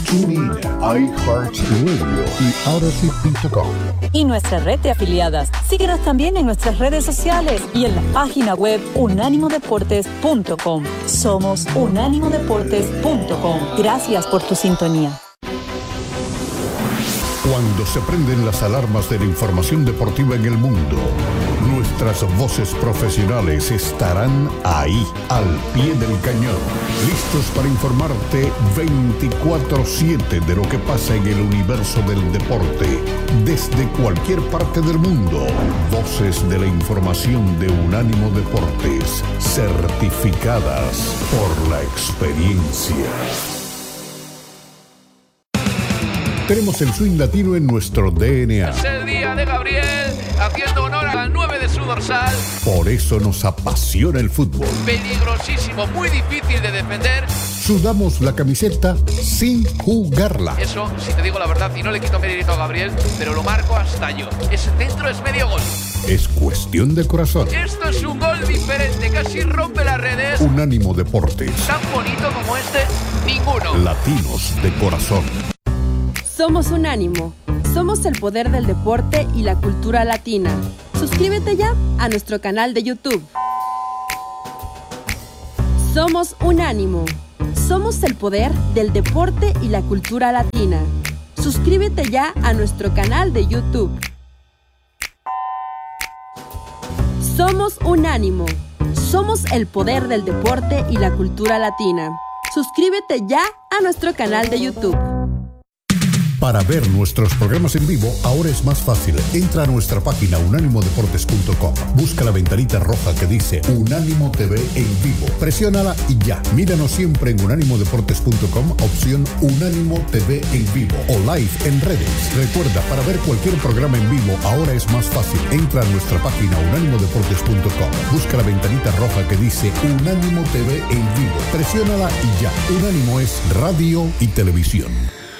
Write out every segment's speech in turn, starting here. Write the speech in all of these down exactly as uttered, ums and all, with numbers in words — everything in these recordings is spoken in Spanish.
TuneIn, iHeartRadio y Odyssey punto com. Y nuestra red de afiliadas. Síguenos también en nuestras redes sociales y en la página web unánimo deportes punto com. Somos unánimo deportes punto com. Gracias por tu sintonía. Cuando se prenden las alarmas de la información deportiva en el mundo, nuestras voces profesionales estarán ahí, al pie del cañón, listos para informarte veinticuatro siete de lo que pasa en el universo del deporte, desde cualquier parte del mundo. Voces de la información de Unánimo Deportes, certificadas por la experiencia. Tenemos el swing latino en nuestro D N A. Es el día de Gabriel, haciendo honor al nueve de su dorsal. Por eso nos apasiona el fútbol. Peligrosísimo, muy difícil de defender. Sudamos la camiseta sin jugarla. Eso, si te digo la verdad, y no le quito mérito a Gabriel, pero lo marco hasta yo. Ese centro es medio gol. Es cuestión de corazón. Esto es un gol diferente, casi rompe las redes. Unánimo Deportes. Tan bonito como este, ninguno. Latinos de corazón. Somos Unánimo. Somos el poder del deporte y la cultura latina. Suscríbete ya a nuestro canal de YouTube. Somos Unánimo. Somos el poder del deporte y la cultura latina. Suscríbete ya a nuestro canal de YouTube. Somos Unánimo. Somos el poder del deporte y la cultura latina. Suscríbete ya a nuestro canal de YouTube. Para ver nuestros programas en vivo, ahora es más fácil. Entra a nuestra página unánimo deportes punto com. Busca la ventanita roja que dice Unánimo T V en vivo. Presiónala y ya. Míranos siempre en unánimo deportes punto com, opción Unánimo T V en vivo o live en redes. Recuerda, para ver cualquier programa en vivo, ahora es más fácil. Entra a nuestra página unánimo deportes punto com. Busca la ventanita roja que dice Unánimo T V en vivo. Presiónala y ya. Unánimo es radio y televisión.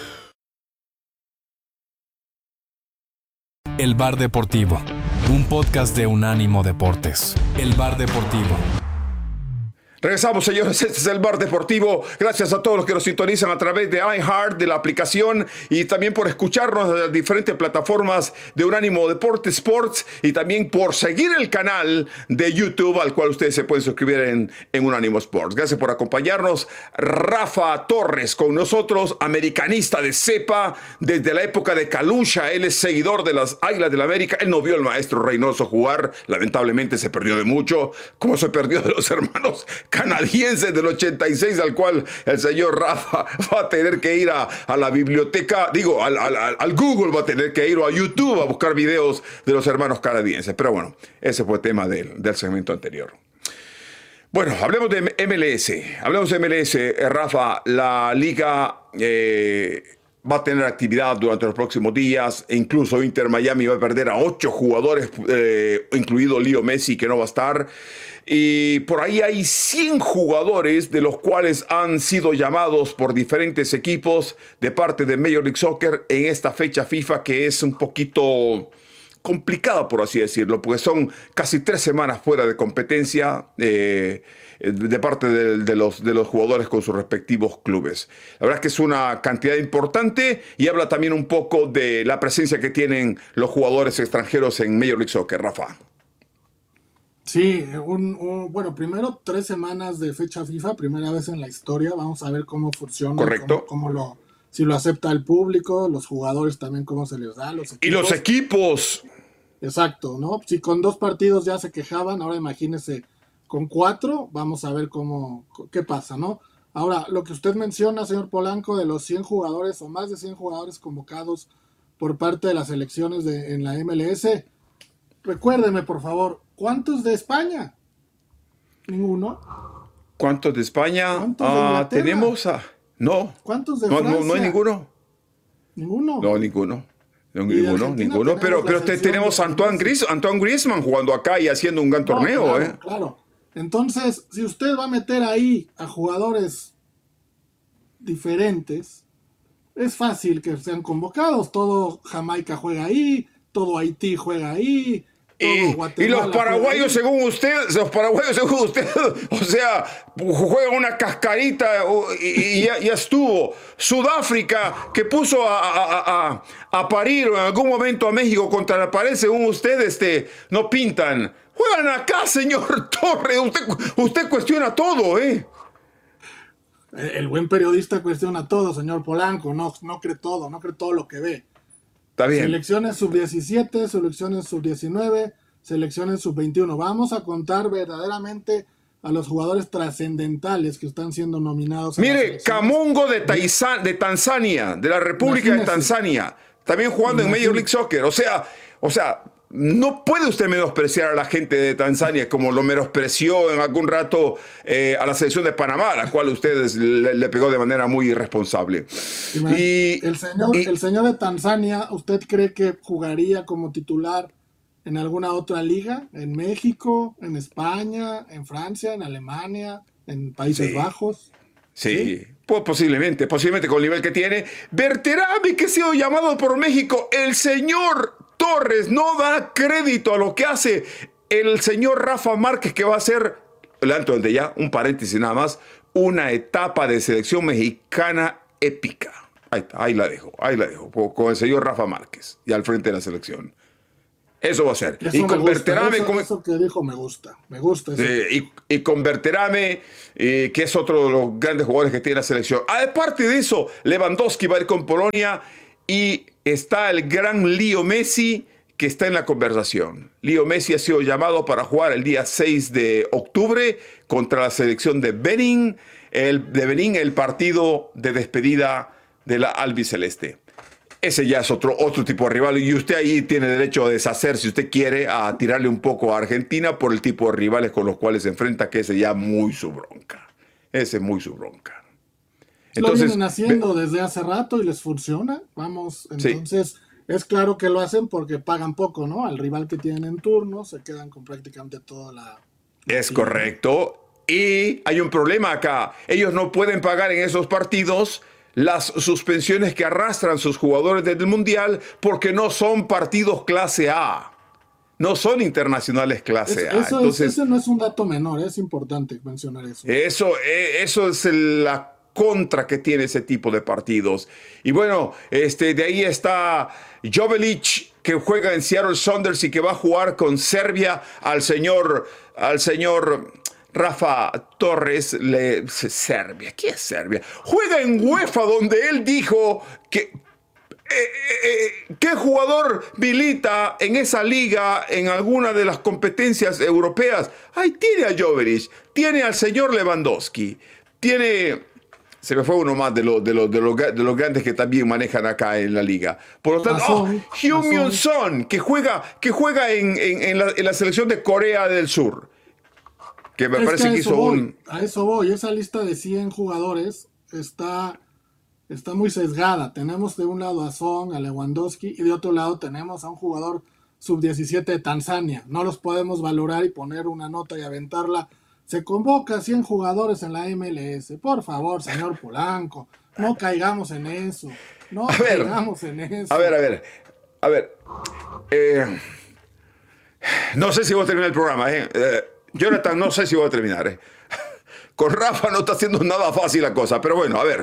El Bar Deportivo, un podcast de Unánimo Deportes. El Bar Deportivo. Regresamos, señores, este es el Bar Deportivo. Gracias a todos los que nos sintonizan a través de iHeart, de la aplicación, y también por escucharnos en las diferentes plataformas de Unánimo Deportes Sports, y también por seguir el canal de YouTube al cual ustedes se pueden suscribir en, en Unánimo Sports. Gracias por acompañarnos. Rafa Torres con nosotros, americanista de cepa desde la época de Calusha. Él es seguidor de las Águilas del América. Él no vio al maestro Reynoso jugar. Lamentablemente se perdió de mucho, como se perdió de los hermanos canadiense del ochenta y seis, al cual el señor Rafa va a tener que ir a, a la biblioteca, digo, al, al, al Google va a tener que ir, o a YouTube a buscar videos de los hermanos canadienses. Pero bueno, ese fue el tema del, del segmento anterior. Bueno, hablemos de M L S. Hablemos de M L S, Rafa. La liga eh, va a tener actividad durante los próximos días. E incluso Inter Miami va a perder a ocho jugadores, eh, incluido Leo Messi, que no va a estar. Y por ahí hay cien jugadores, de los cuales han sido llamados por diferentes equipos de parte de Major League Soccer en esta fecha FIFA, que es un poquito complicada, por así decirlo, porque son casi tres semanas fuera de competencia eh, de parte de, de, los, de los jugadores con sus respectivos clubes. La verdad es que es una cantidad importante, y habla también un poco de la presencia que tienen los jugadores extranjeros en Major League Soccer, Rafa. Sí, un, un, bueno, primero tres semanas de fecha FIFA, primera vez en la historia. Vamos a ver cómo funciona. Correcto. Cómo, cómo lo, si lo acepta el público, los jugadores también, cómo se les da. Los equipos. Y los equipos. Exacto, ¿no? Si con dos partidos ya se quejaban, ahora imagínese con cuatro, vamos a ver cómo, qué pasa, ¿no? Ahora, lo que usted menciona, señor Polanco, de los cien jugadores o más de cien jugadores convocados por parte de las selecciones de, en la M L S, recuérdeme, por favor, ¿cuántos de España? Ninguno. ¿Cuántos de España? ¿Cuántos de Ah, Inglaterra? tenemos a... No. ¿Cuántos de no, Francia? no, no hay ninguno. Ninguno. No, ninguno. No, Y ninguno, Argentina ninguno. Pero, tenemos la pero te, selección tenemos de a Antoine, Gris, Antoine Griezmann jugando acá y haciendo un gran No, torneo, claro, ¿eh? Claro. Entonces, si usted va a meter ahí a jugadores diferentes, es fácil que sean convocados. Todo Jamaica juega ahí, todo Haití juega ahí, Y, y los paraguayos, según usted, los paraguayos, según usted, o sea, juegan una cascarita y, y ya, ya estuvo. Sudáfrica, que puso a, a, a, a parir en algún momento a México contra la pared, según usted, este, no pintan. Juegan acá, señor Torres. Usted, usted cuestiona todo, ¿eh? El buen periodista cuestiona todo, señor Polanco. No, no cree todo, no cree todo lo que ve. Está bien. Selecciones sub diecisiete, selecciones sub diecinueve, selecciones sub veintiuno. Vamos a contar verdaderamente a los jugadores trascendentales que están siendo nominados. Mire, Kamongo de, Taizan, de Tanzania, de la República Imagínese. de Tanzania, también jugando Imagínese. en Major League Soccer. O sea, o sea, no puede usted menospreciar a la gente de Tanzania como lo menospreció en algún rato eh, a la selección de Panamá, a la cual ustedes le, le pegó de manera muy irresponsable. Y, el, señor, y, el señor de Tanzania, ¿usted cree que jugaría como titular en alguna otra liga? ¿En México, en España, en Francia, en Alemania, en Países sí. Bajos? Sí, ¿Sí? Pues posiblemente, posiblemente con el nivel que tiene. Berterame, que ha sido llamado por México, el señor Torres no da crédito a lo que hace el señor Rafa Márquez, que va a ser, le anto desde ya, un paréntesis nada más, una etapa de selección mexicana épica. Ahí está, ahí la dejo, ahí la dejo, con el señor Rafa Márquez y al frente de la selección. Eso va a ser. Eso y con Berterame, eso, con... eso que dijo me gusta, me gusta. Eso. Sí, y, y con Berterame, eh, que es otro de los grandes jugadores que tiene la selección. Aparte de eso, Lewandowski va a ir con Polonia y está el gran Leo Messi, que está en la conversación. Leo Messi ha sido llamado para jugar el día seis de octubre contra la selección de Benín, el, de Benín, el partido de despedida de la albiceleste. Ese ya es otro, otro tipo de rival y usted ahí tiene derecho a deshacer, si usted quiere, a tirarle un poco a Argentina por el tipo de rivales con los cuales se enfrenta, que ese ya muy su bronca. Ese es muy su bronca. Entonces, lo vienen haciendo ve, desde hace rato y les funciona. Vamos, entonces sí. Es claro que lo hacen porque pagan poco, ¿no? Al rival que tienen en turno se quedan con prácticamente toda la... Es la correcto. Y hay un problema acá. Ellos no pueden pagar en esos partidos las suspensiones que arrastran sus jugadores desde el Mundial porque no son partidos clase A. No son internacionales clase es, A. Eso, Entonces, es, ese no es un dato menor, es importante mencionar eso. Eso, eso es la contra que tiene ese tipo de partidos. Y bueno, este, de ahí está Jovelic, que juega en Seattle Sounders y que va a jugar con Serbia al señor, al señor Rafa Torres. Le, Serbia, ¿qué es Serbia? Juega en UEFA, donde él dijo que Eh, eh, ¿qué jugador milita en esa liga en alguna de las competencias europeas? Ahí tiene a Jovelic, tiene al señor Lewandowski, tiene, se me fue uno más de los de los de los, de los grandes que también manejan acá en la liga. Por lo tanto, oh, Heung-min Son, que juega que juega en, en, en, la, en la selección de Corea del Sur, que me es parece que, que hizo voy, un a eso voy. Esa lista de cien jugadores está Está muy sesgada. Tenemos de un lado a Son, a Lewandowski, y de otro lado tenemos a un jugador sub diecisiete de Tanzania. No los podemos valorar y poner una nota y aventarla. Se convoca a cien jugadores en la M L S. Por favor, señor Polanco, no caigamos en eso. No a ver, caigamos en eso. A ver, a ver, a ver. Eh, no sé si voy a terminar el programa, ¿eh? eh Jonathan, no sé si voy a terminar, ¿eh? Con Rafa no está haciendo nada fácil la cosa, pero bueno, a ver.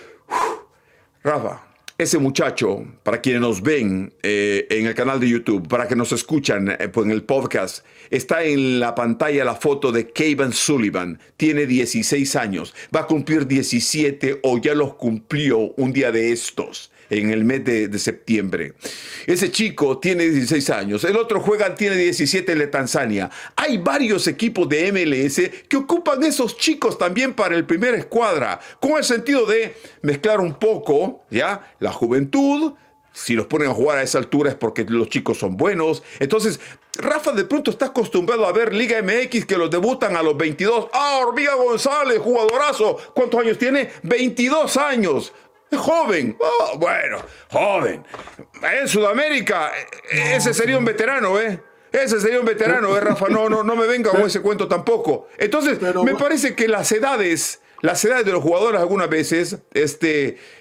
Rafa, ese muchacho, para quienes nos ven eh, en el canal de YouTube, para que nos escuchan eh, pues en el podcast, está en la pantalla la foto de Kevin Sullivan. Tiene dieciséis años, va a cumplir diecisiete o ya los cumplió un día de estos, en el mes de, de septiembre. Ese chico tiene dieciséis años, el otro juega, tiene diecisiete en la Tanzania. Hay varios equipos de M L S que ocupan esos chicos también para el primer escuadra, con el sentido de mezclar un poco, ¿ya? La juventud. Si los ponen a jugar a esa altura es porque los chicos son buenos. Entonces, Rafa de pronto está acostumbrado a ver Liga M X que los debutan a los veintidós. ¡Ah, Hormiga González, jugadorazo! ¿Cuántos años tiene? veintidós años. Es joven. Oh, bueno, joven. En Sudamérica, ese sería un veterano, ¿eh? Ese sería un veterano, ¿eh, Rafa? No, no, no me venga con ese cuento tampoco. Entonces, Pero, me parece que las edades, las edades de los jugadores algunas veces, este...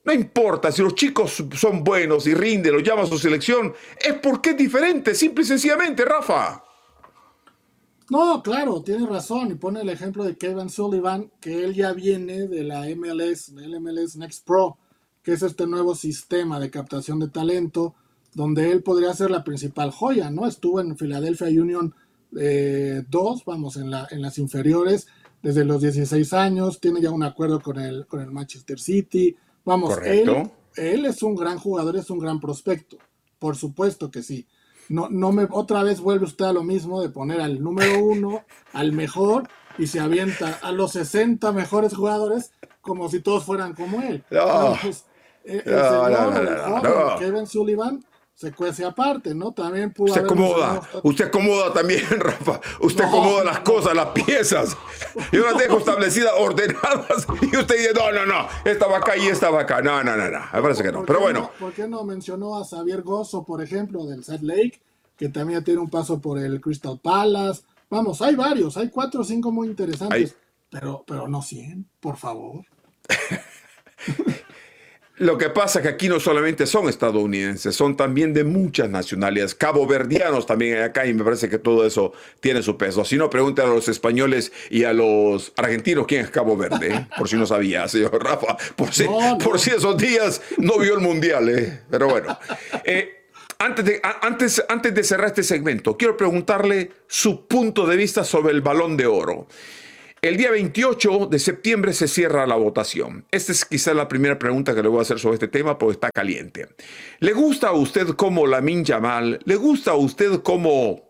No importa si los chicos son buenos y rinden, los llama a su selección, es porque es diferente, simple y sencillamente, Rafa. No, claro, tiene razón. Y pone el ejemplo de Kevin Sullivan, que él ya viene de la M L S, del M L S Next Pro, que es este nuevo sistema de captación de talento, donde él podría ser la principal joya, ¿no? Estuvo en Philadelphia Union eh, dos, vamos, en, la, en las inferiores, desde los dieciséis años, tiene ya un acuerdo con el, con el Manchester City. Vamos, él, él es un gran jugador, es un gran prospecto, por supuesto que sí. No, no me, otra vez vuelve usted a lo mismo de poner al número uno, al mejor, y se avienta a los sesenta mejores jugadores como si todos fueran como él. No, Entonces, el no, señor, no, no, el no, joven no. Kevin Sullivan se cuece aparte, ¿no? También pudo Usted haber acomoda, mencionado- usted acomoda también, Rafa. Usted No, acomoda las no. cosas, las piezas. Yo las dejo establecidas, ordenadas. Y usted dice, no, no, no, esta va acá y esta va acá. No, no, no, no. Me parece que no. ¿Por Pero qué bueno. no- ¿Por qué no mencionó a Xavier Gozo, por ejemplo, del Salt Lake, que también tiene un paso por el Crystal Palace? Vamos, hay varios, hay cuatro o cinco muy interesantes, Hay- pero, pero no cien, por favor. Lo que pasa es que aquí no solamente son estadounidenses, son también de muchas nacionalidades, caboverdianos también hay acá, y me parece que todo eso tiene su peso. Si no, pregunten a los españoles y a los argentinos quién es Cabo Verde, ¿eh? Por si no sabía, señor Rafa, por si, No, no. por si esos días no vio el Mundial, ¿eh? Pero bueno. Eh, Antes de, a- antes, antes de cerrar este segmento, quiero preguntarle su punto de vista sobre el Balón de Oro. El día veintiocho de septiembre se cierra la votación. Esta es quizás la primera pregunta que le voy a hacer sobre este tema porque está caliente. ¿Le gusta a usted como Lamine Yamal? ¿Le gusta a usted como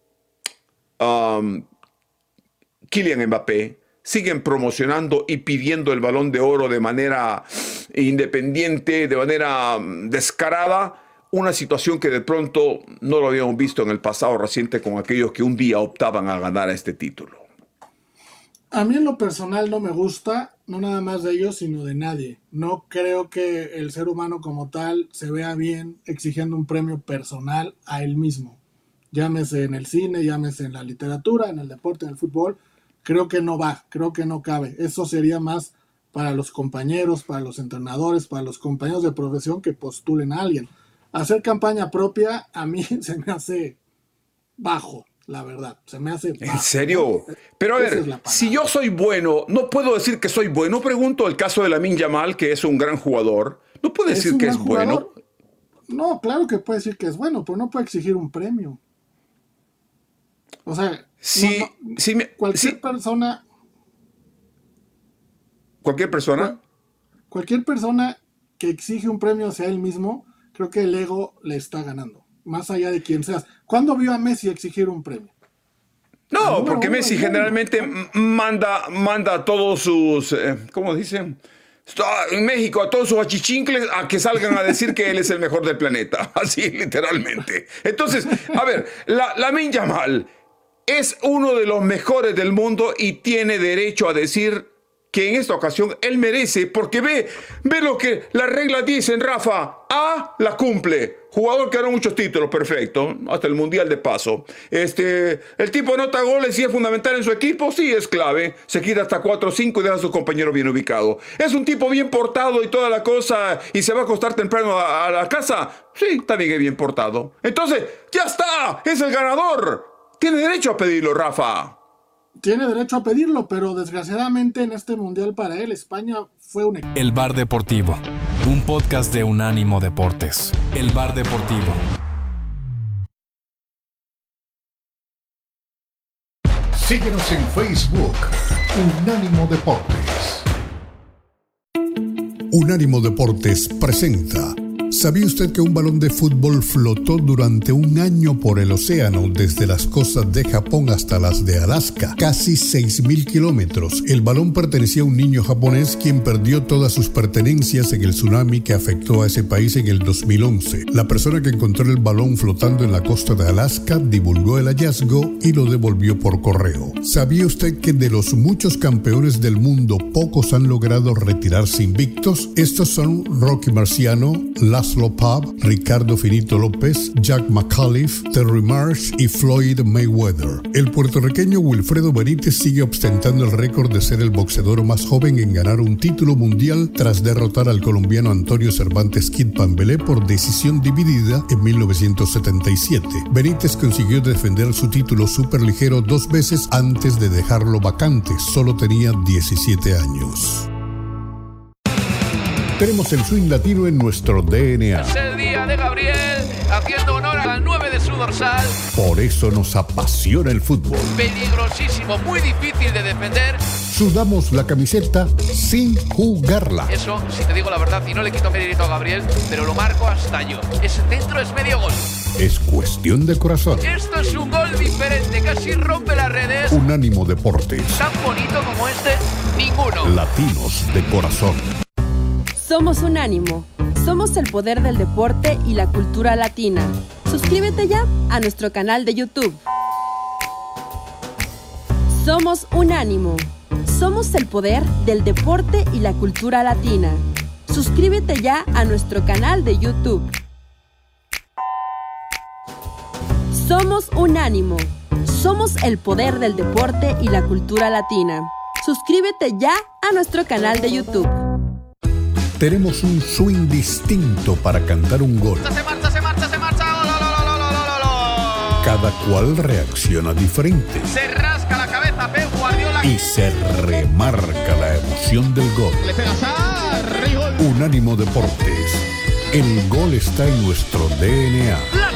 um, Kylian Mbappé? Siguen promocionando y pidiendo el Balón de Oro de manera independiente, de manera mm, descarada. Una situación que de pronto no lo habíamos visto en el pasado reciente con aquellos que un día optaban a ganar este título. A mí en lo personal no me gusta, no nada más de ellos, sino de nadie. No creo que el ser humano como tal se vea bien exigiendo un premio personal a él mismo. Llámese en el cine, llámese en la literatura, en el deporte, en el fútbol. Creo que no va, creo que no cabe. Eso sería más para los compañeros, para los entrenadores, para los compañeros de profesión que postulen a alguien. Hacer campaña propia a mí se me hace bajo. La verdad, se me hace... ¿En serio? Pero a Esa ver, es la palabra. si yo soy bueno, no puedo decir que soy bueno. Pregunto el caso de Lamine Yamal, que es un gran jugador. No puede decir un que gran es bueno. jugador. No, claro que puede decir que es bueno, pero no puede exigir un premio. O sea, Si, no, no, si me- cualquier si- persona, cualquier persona. cualquier persona que exige un premio hacia él mismo, creo que el ego le está ganando, más allá de quién seas. ¿Cuándo vio a Messi exigir un premio? No, número porque uno Messi del mundo. generalmente m- manda, manda a todos sus, eh, ¿cómo dicen? Está en México a todos sus achichincles a que salgan a decir que él es el mejor del planeta. Así, literalmente. Entonces, a ver, la, Lamine Yamal es uno de los mejores del mundo y tiene derecho a decir que en esta ocasión él merece, porque ve, ve lo que las reglas dicen, Rafa. A, la cumple. Jugador que ganó muchos títulos, perfecto. Hasta el Mundial de paso. Este, el tipo anota goles y es fundamental en su equipo, sí, es clave. Se quita hasta cuatro o cinco y deja a sus compañeros bien ubicados. Es un tipo bien portado y toda la cosa y se va a acostar temprano a, a la casa. Sí, también es bien portado. Entonces, ya está, es el ganador. Tiene derecho a pedirlo, Rafa. Tiene derecho a pedirlo, pero desgraciadamente en este mundial para él, España fue un equipo. El Bar Deportivo, un podcast de Unánimo Deportes. El Bar Deportivo. Síguenos en Facebook, Unánimo Deportes. Unánimo Deportes presenta. ¿Sabía usted que un balón de fútbol flotó durante un año por el océano desde las costas de Japón hasta las de Alaska? Casi seis mil kilómetros. El balón pertenecía a un niño japonés quien perdió todas sus pertenencias en el tsunami que afectó a ese país en el dos mil once. La persona que encontró el balón flotando en la costa de Alaska divulgó el hallazgo y lo devolvió por correo. ¿Sabía usted que de los muchos campeones del mundo pocos han logrado retirarse invictos? Estos son Rocky Marciano, Laszlo Pav, Ricardo Finito López, Jack McAuliffe, Terry Marsh y Floyd Mayweather. El puertorriqueño Wilfredo Benítez sigue ostentando el récord de ser el boxeador más joven en ganar un título mundial tras derrotar al colombiano Antonio Cervantes Kid Pambelé por decisión dividida en mil novecientos setenta y siete. Benítez consiguió defender su título superligero dos veces antes de dejarlo vacante. Solo tenía diecisiete años. Tenemos el swing latino en nuestro D N A. Es el día de Gabriel, haciendo honor al nueve de su dorsal. Por eso nos apasiona el fútbol. Peligrosísimo, muy difícil de defender. Sudamos la camiseta sin jugarla. Eso, si te digo la verdad, y no le quito mérito a Gabriel, pero lo marco hasta yo. Ese centro es medio gol. Es cuestión de corazón. Esto es un gol diferente, casi rompe las redes. Unánimo Deportes. Tan bonito como este, ninguno. Latinos de corazón. Somos Unánimo. Somos el poder del deporte y la cultura latina. Suscríbete ya a nuestro canal de YouTube. Somos Unánimo. Somos el poder del deporte y la cultura latina. Suscríbete ya a nuestro canal de YouTube. Somos Unánimo. Somos el poder del deporte y la cultura latina. Suscríbete ya a nuestro canal de YouTube. Tenemos un swing distinto para cantar un gol. Se marcha, se marcha, se marcha. ¡Oh, lo, lo, lo, lo, lo, lo! Cada cual reacciona diferente. Se rasca la cabeza Pep Guardiola. Y se remarca la emoción del gol. Le pega Sarri, gol. Unánimo Deportes. El gol está en nuestro D N A.